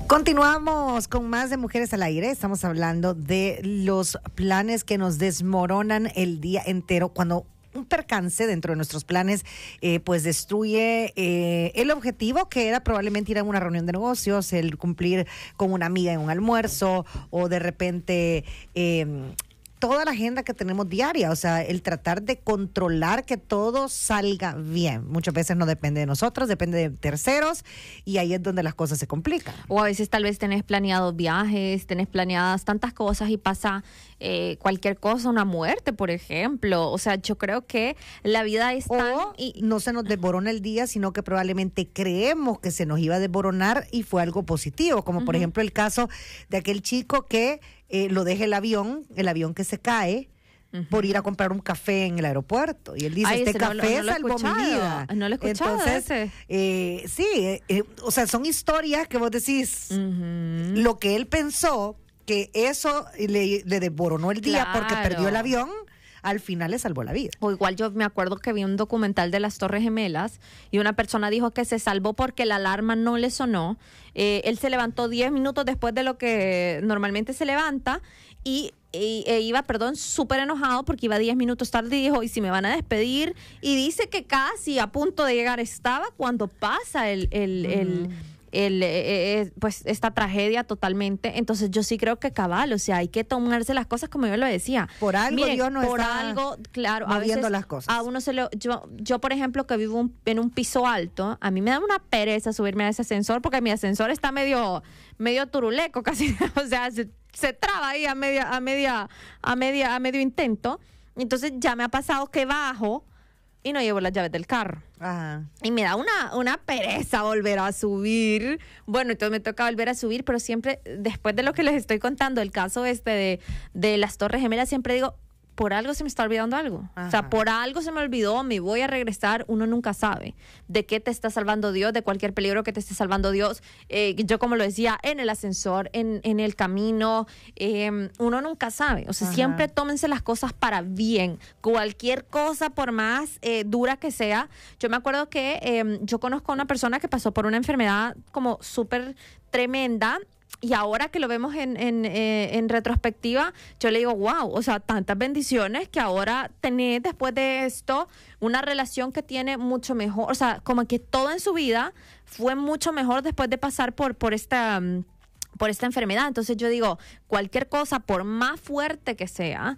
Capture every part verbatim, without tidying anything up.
Continuamos con más de Mujeres al Aire. Estamos hablando de los planes que nos desmoronan el día entero cuando un percance dentro de nuestros planes eh, pues destruye eh, el objetivo, que era probablemente ir a una reunión de negocios, el cumplir con una amiga en un almuerzo, o de repente eh, toda la agenda que tenemos diaria, o sea, el tratar de controlar que todo salga bien. Muchas veces no depende de nosotros, depende de terceros, y ahí es donde las cosas se complican. O a veces tal vez tenés planeados viajes, tenés planeadas tantas cosas y pasa eh, cualquier cosa, una muerte, por ejemplo. O sea, yo creo que la vida es tan... O y no se nos desborona el día, sino que probablemente creemos que se nos iba a desboronar y fue algo positivo, como uh-huh. por ejemplo el caso de aquel chico que Eh, lo deja el avión, el avión que se cae, uh-huh. por ir a comprar un café en el aeropuerto. Y él dice, Ay, este no, café no, no salvó mi vida. No lo he escuchado. Entonces, ese. Eh, sí, eh, eh, o sea, son historias que vos decís, uh-huh. lo que él pensó, que eso le, le desboronó el día, claro, porque perdió el avión, al final le salvó la vida. O igual yo me acuerdo que vi un documental de las Torres Gemelas y una persona dijo que se salvó porque la alarma no le sonó. Eh, él se levantó diez minutos después de lo que normalmente se levanta y e, e iba, perdón, súper enojado porque iba diez minutos tarde y dijo, ¿y si me van a despedir? Y dice que casi a punto de llegar estaba cuando pasa el... el, mm. el El, eh, eh, pues esta tragedia totalmente. Entonces yo sí creo que cabal, o sea, hay que tomarse las cosas como yo lo decía. Por algo Miren, Dios no por está algo, claro, moviendo a veces las cosas. A uno se lo, yo, yo por ejemplo que vivo un, en un piso alto, a mí me da una pereza subirme a ese ascensor porque mi ascensor está medio, medio turuleco casi, o sea, se, se traba ahí a media, a media, a media, a medio intento. Entonces ya me ha pasado que bajo y no llevo las llaves del carro. Ajá. Y me da una, una pereza volver a subir. Bueno, entonces me toca volver a subir, pero siempre, después de lo que les estoy contando, el caso este de, de las Torres Gemelas, siempre digo, por algo se me está olvidando algo. Ajá. O sea, por algo se me olvidó, me voy a regresar. Uno nunca sabe de qué te está salvando Dios, de cualquier peligro que te esté salvando Dios. Eh, yo, como lo decía, en el ascensor, en, en el camino, eh, uno nunca sabe. O sea, Ajá. siempre tómense las cosas para bien. Cualquier cosa, por más eh, dura que sea. Yo me acuerdo que eh, yo conozco a una persona que pasó por una enfermedad como súper tremenda. Y ahora que lo vemos en, en, eh, en retrospectiva, yo le digo, wow, o sea, tantas bendiciones que ahora tenés después de esto una relación que tiene mucho mejor, o sea, como que todo en su vida fue mucho mejor después de pasar por, por esta... por esta enfermedad. Entonces yo digo, cualquier cosa, por más fuerte que sea,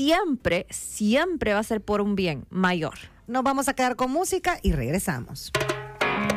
siempre, siempre va a ser por un bien mayor. Nos vamos a quedar con música y regresamos.